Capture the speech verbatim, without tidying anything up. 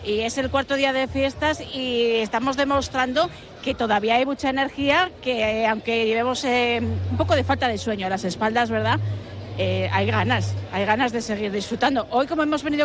y es el cuarto día de fiestas y estamos demostrando que todavía hay mucha energía, que aunque llevemos eh, un poco de falta de sueño a las espaldas, ¿verdad? Eh, hay ganas, hay ganas de seguir disfrutando. Hoy, como hemos venido